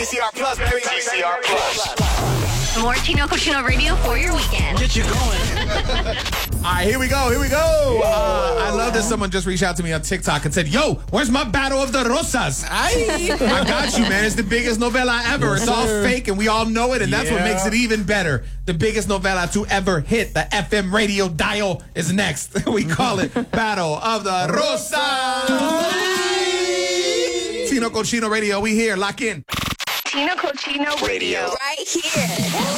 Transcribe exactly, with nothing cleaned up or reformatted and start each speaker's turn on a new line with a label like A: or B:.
A: C R Plus, baby. G C R Plus.
B: More Tino Cochino Radio for your weekend.
C: Get you going.
D: All right, here we go. Here we go. Uh, I love that someone just reached out to me on TikTok and said, yo, where's my Battle of the Rosas? I got you, man. It's the biggest novela ever.
C: Yes,
D: it's all
C: sir.
D: fake, and we all know it, and that's what
C: Yeah.
D: makes it even better. The biggest novela to ever hit the F M radio dial is next. We call it Battle of the Rosas. Tino Cochino Radio, we here. Lock in.
B: Tino Cochino Radio.
A: Radio.
B: Right here.